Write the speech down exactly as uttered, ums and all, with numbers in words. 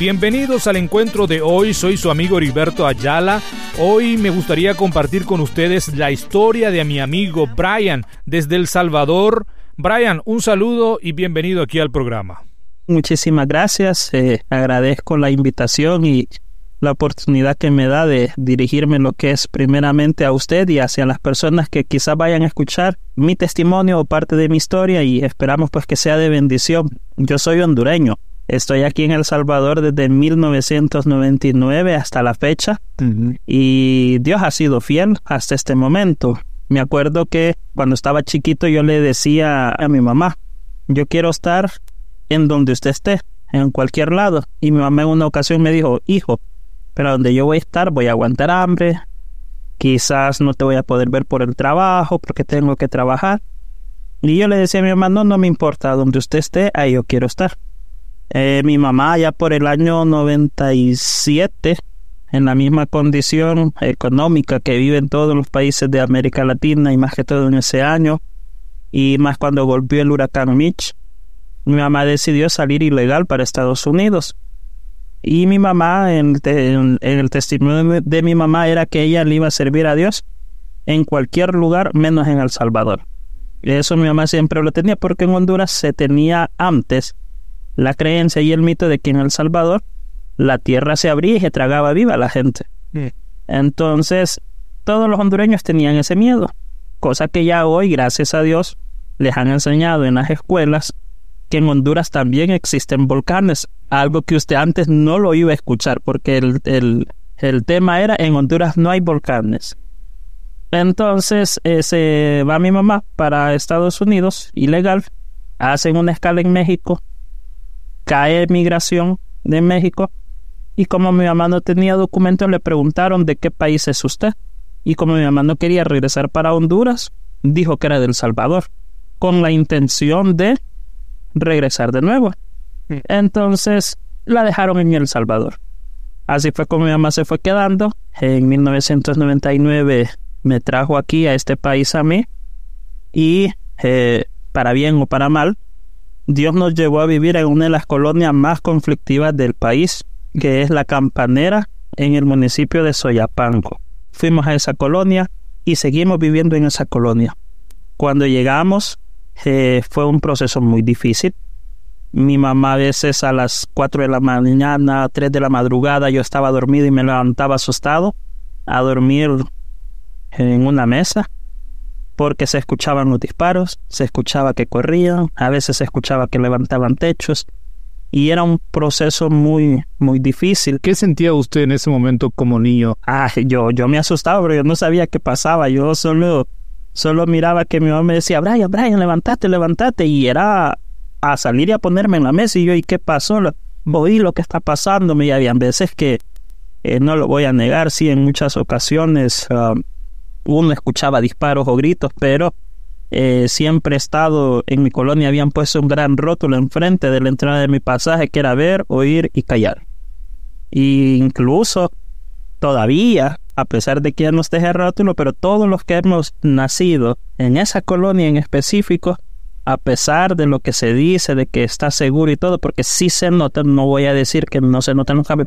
Bienvenidos al encuentro de hoy, soy su amigo Heriberto Ayala. Hoy me gustaría compartir con ustedes la historia de mi amigo Brian desde El Salvador. Brian, un saludo y bienvenido aquí al programa. Muchísimas gracias, eh, agradezco la invitación y la oportunidad que me da de dirigirme lo que es primeramente a usted y hacia las personas que quizás vayan a escuchar mi testimonio o parte de mi historia, y esperamos pues que sea de bendición. Yo soy hondureño, estoy aquí en El Salvador desde mil novecientos noventa y nueve hasta la fecha, uh-huh. y Dios ha sido fiel hasta este momento. Me acuerdo que cuando estaba chiquito yo le decía a mi mamá, yo quiero estar en donde usted esté, en cualquier lado, y mi mamá en una ocasión me dijo, hijo, pero donde yo voy a estar voy a aguantar hambre, quizás no te voy a poder ver por el trabajo porque tengo que trabajar. Y yo le decía a mi mamá, no, no me importa, donde usted esté, ahí yo quiero estar. Eh, mi mamá ya por el año noventa y siete, en la misma condición económica que viven todos los países de América Latina y más que todo en ese año, y más cuando volvió el huracán Mitch, mi mamá decidió salir ilegal para Estados Unidos. Y mi mamá, en, en, en el testimonio de mi mamá era que ella le iba a servir a Dios en cualquier lugar menos en El Salvador. Eso mi mamá siempre lo tenía, porque en Honduras se tenía antes la creencia y el mito de que en El Salvador la tierra se abría y se tragaba viva a la gente. Mm. Entonces todos los hondureños tenían ese miedo, cosa que ya hoy, gracias a Dios, les han enseñado en las escuelas que en Honduras también existen volcanes, algo que usted antes no lo iba a escuchar, porque el, el, el tema era, en Honduras no hay volcanes. Entonces eh, se va mi mamá para Estados Unidos, ilegal, hacen una escala en México, cae migración de México, y como mi mamá no tenía documentos, le preguntaron de qué país es usted, y como mi mamá no quería regresar para Honduras, dijo que era de El Salvador, con la intención de regresar de nuevo. Entonces la dejaron en El Salvador. Así fue como mi mamá se fue quedando. En mil novecientos noventa y nueve me trajo aquí a este país a mí, y eh, para bien o para mal, Dios nos llevó a vivir en una de las colonias más conflictivas del país, que es La Campanera, en el municipio de Soyapango. Fuimos a esa colonia y seguimos viviendo en esa colonia. Cuando llegamos Eh, fue un proceso muy difícil. Mi mamá a veces a las cuatro de la mañana, tres de la madrugada, yo estaba dormido y me levantaba asustado a dormir en una mesa, porque se escuchaban los disparos, se escuchaba que corrían, a veces se escuchaba que levantaban techos, y era un proceso muy, muy difícil. ¿Qué sentía usted en ese momento como niño? Ah, yo, yo me asustaba, pero yo no sabía qué pasaba. Yo solo... Solo miraba que mi mamá me decía, Brian, Brian, levántate, levántate. Y era a salir y a ponerme en la mesa. Y yo, ¿y qué pasó? Oí lo que está pasando. Y había veces que, eh, no lo voy a negar, sí, en muchas ocasiones uh, uno escuchaba disparos o gritos, pero eh, siempre he estado en mi colonia. Habían puesto un gran rótulo enfrente de la entrada de mi pasaje, que era ver, oír y callar. Y incluso todavía, a pesar de que ya no esté ese rótulo, pero todos los que hemos nacido en esa colonia en específico, a pesar de lo que se dice, de que está seguro y todo, porque sí se nota, no voy a decir que no se notan los cambios,